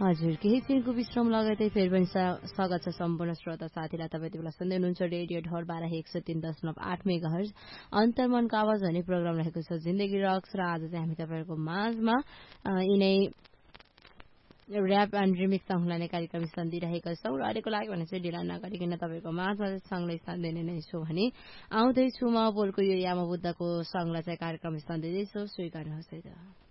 हजुर केही क्षणको विश्राम लगायतै फेरि पनि स्वागत छ सम्पूर्ण श्रोता साथीलाई। तपाईँ यति बेला सुन्दै हुनुहुन्छ रेडियो ढोर 103.8 मेगाहर्ज अन्तर्मनको आवाज भन्ने प्रोग्राम रहेको छ जिन्दगी रक्स। र आज चाहिँ हामी तपाईँहरूको माझमा यिनै ऱ्याप एन्ड रिमिक्स सङ्ग लाने कार्यक्रम स्थान दिइरहेका छौँ। र अहिलेको लागि भने चाहिँ ढिला नगरिकन तपाईँको माझमा सङ्गलाई स्थान दिने नै छु भने आउँदैछु म बोलको यो यामा बुद्धको सङ्गलाई चाहिँ कार्यक्रम स्थान दिँदैछु। स्वीकार्नुहोस् है त।